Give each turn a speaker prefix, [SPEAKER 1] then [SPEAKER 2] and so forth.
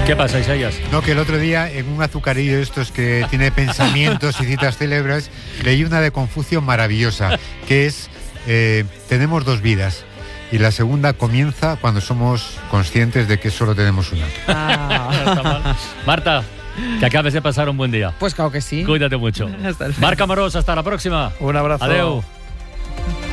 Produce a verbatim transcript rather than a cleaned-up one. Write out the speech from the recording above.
[SPEAKER 1] ¿Qué pasa, Isaías?
[SPEAKER 2] No, que el otro día en un azucarillo de estos que tiene pensamientos y citas célebres, leí una de Confucio maravillosa, que es, eh, tenemos dos vidas. Y la segunda comienza cuando somos conscientes de que solo tenemos una.
[SPEAKER 1] Ah. Marta, que acabes de pasar un buen día.
[SPEAKER 3] Pues claro que sí.
[SPEAKER 1] Cuídate mucho. Marc Amorós, hasta la próxima.
[SPEAKER 4] Un abrazo.
[SPEAKER 1] Adeu.